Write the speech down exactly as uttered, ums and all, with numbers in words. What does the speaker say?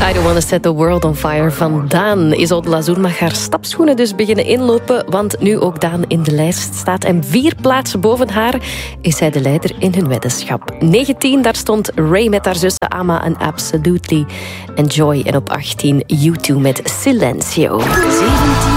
I Don't Wanna Set the World on Fire van Daan. Isolde Lazoer mag haar stapschoenen dus beginnen inlopen, want nu ook Daan in de lijst staat en vier plaatsen boven haar is zij de leider in hun weddenschap. negentien, daar stond Ray met haar zussen Ama en Absolutely Enjoy. En op achttien, U twee met Silencio. zeventien.